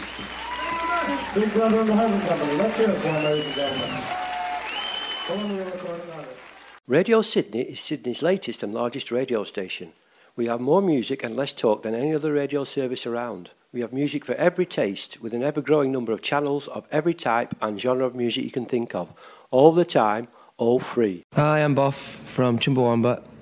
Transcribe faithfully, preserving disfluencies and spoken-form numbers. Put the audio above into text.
Big Brother and the Holding Company. Let's hear it for them, ladies and gentlemen. Come on, you're recording now. Radio Sydney is Sydney's latest and largest radio station. We have more music and less talk than any other radio service around. We have music for every taste, with an ever-growing number of channels of every type and genre of music you can think of. All the time, all free. Hi, I'm Boff from Chumbawamba.